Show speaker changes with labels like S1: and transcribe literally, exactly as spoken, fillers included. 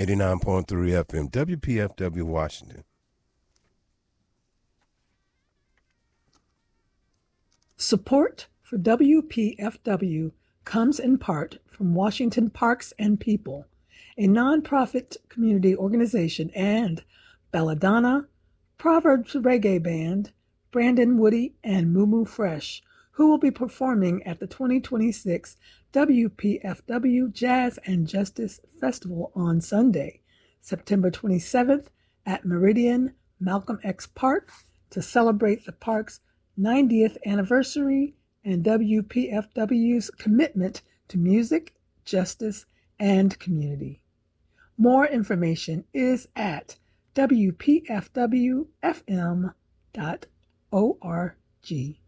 S1: eighty-nine point three F M, W P F W Washington.
S2: Support for W P F W comes in part from Washington Parks and People, a nonprofit community organization, and Belladonna, Proverbs Reggae Band, Brandon Woody, and Moo Fresh, who will be performing at the twenty twenty-six W P F W Jazz and Justice Festival on Sunday, September twenty-seventh at Meridian Malcolm X Park to celebrate the park's ninetieth anniversary and W P F W's commitment to music, justice, and community. More information is at w p f w f m dot org.